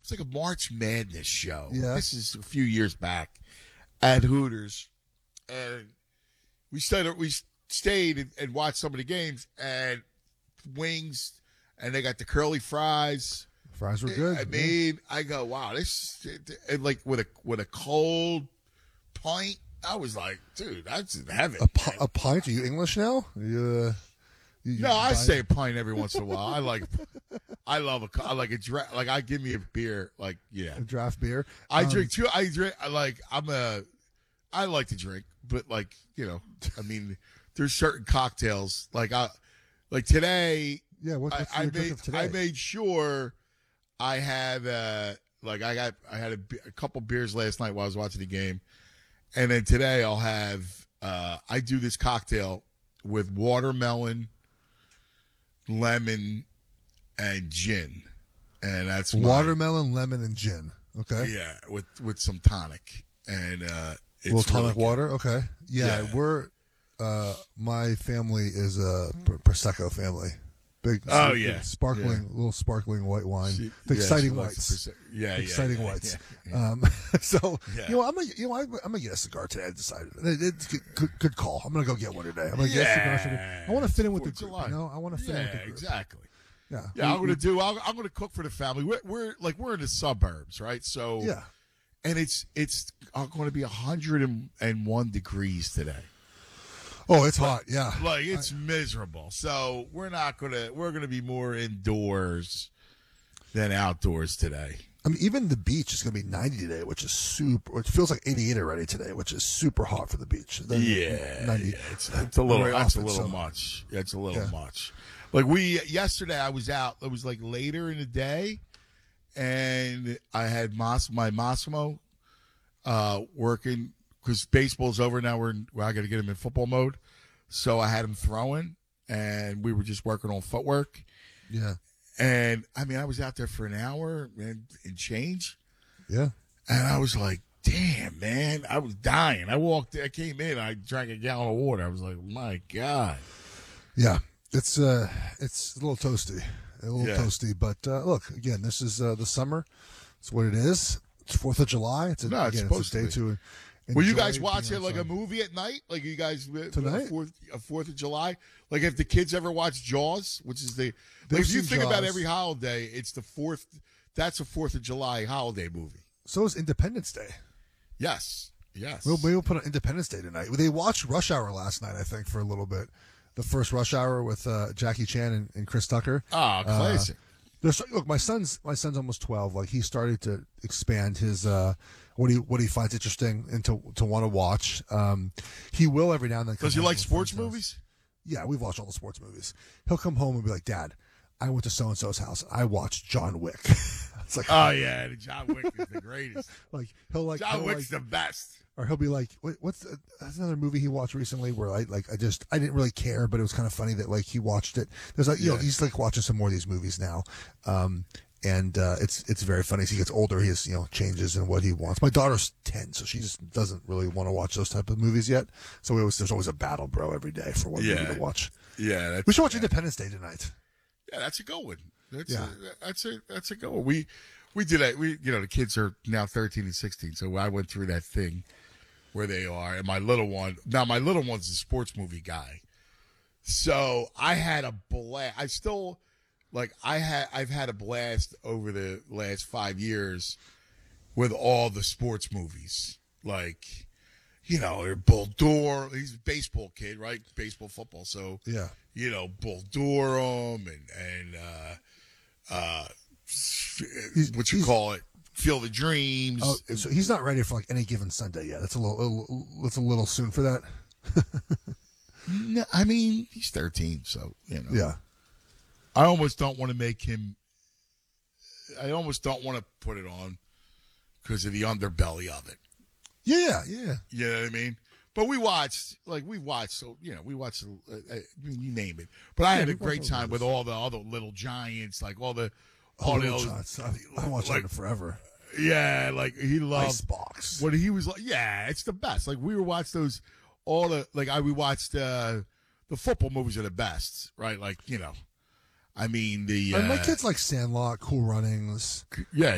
it's like a March Madness show. Yeah. This is a few years back at Hooters, and we stayed and watched some of the games, and wings, and they got the curly fries. Fries were good. I mean, I go, wow, this, and like with a cold pint. I was like, dude, that's heaven. A pint? Are you English now? You No, I say a pint every once in a while. I like I give me a beer, like, yeah. A draft beer. I drink too. I like to drink, but like, you know, I mean, there's certain cocktails like today. Yeah, what's your drink of today? I made sure I had I had a couple beers last night while I was watching the game, and then today I'll have I do this cocktail with watermelon, lemon, and gin, and that's watermelon, lemon, and gin. Okay. Yeah, with some tonic and it's a little tonic really water. Okay. Yeah, we're my family is a prosecco family. Big. Oh yeah, sparkling, little sparkling white wine. Exciting whites. Exciting whites. Yeah. So I'm gonna get a cigar today. I decided it's good call. I'm gonna go get one today. I'm gonna get a cigar. I want to fit in with the group. You know, I want to fit in with the group. Exactly. Yeah. Yeah, I'm gonna cook for the family. We're in the suburbs, right? So yeah, and it's going to be 101 degrees today. Oh, it's hot. Yeah, like it's miserable. So we're gonna be more indoors than outdoors today. I mean, even the beach is going to be 90 today, which is super. It feels like 88 already today, which is super hot for the beach. Then 90. It's a little. That's a little much. It's a little much. Like yesterday, I was out. It was like later in the day, and I had my Massimo working because baseball's over now. I got to get him in football mode, so I had him throwing, and we were just working on footwork. Yeah. And, I mean, I was out there for an hour and change. Yeah. And I was like, damn, man. I was dying. I came in. I drank a gallon of water. I was like, my God. Yeah. It's a little toasty. Toasty. But, look, again, this is the summer. It's what it is. It's 4th of July. It's a day to Will you guys watch it like a movie at night? Like you guys tonight? A 4th of July? Like if the kids ever watch Jaws, which is if you think about every holiday, it's the 4th. That's a 4th of July holiday movie. So is Independence Day. Yes. We'll put on Independence Day tonight. They watched Rush Hour last night, I think, for a little bit. The first Rush Hour with Jackie Chan and Chris Tucker. Ah, classic. Look, my son's almost 12. Like he started to expand his what he finds interesting and to want to watch. He will every now and then. Does he like sports movies? Yeah, we've watched all the sports movies. He'll come home and be like, "Dad, I went to so and so's house. I watched John Wick." It's like, oh yeah, John Wick is the greatest. Like John Wick's the best. Or he'll be like, "What's that's another movie he watched recently where I didn't really care, but it was kind of funny that like he watched it." There's like he's like watching some more of these movies now, and it's very funny. As he gets older, he has changes in what he wants. My daughter's 10, so she just doesn't really want to watch those type of movies yet. So there's always a battle, bro, every day for what movie to watch. Yeah, we should watch Independence Day tonight. Yeah, that's a good one. That's a good one. We did that. The kids are now 13 and 16, so I went through that thing where they are, and my little one's a sports movie guy. So I had a blast. I've had a blast over the last 5 years with all the sports movies. Like, Bull Durham. He's a baseball kid, right? Baseball, football. So yeah, Bull Durham and what you call it, Field of Dreams. Oh, so he's not ready for like Any Given Sunday yet. That's a little soon for that. No, I mean he's 13, so Yeah. I almost don't want to make him. I almost don't want to put it on because of the underbelly of it. Yeah. You know what I mean? But we watched. We watched. You name it. But I had a great time with all the Little Giants, like all the. Little Giants. I watched that forever. Yeah, like he loved Icebox. What he was like. Yeah, it's the best. Like we were watching those. We watched the football movies are the best, right? Like I mean the. My kids like Sandlot, Cool Runnings. Yeah,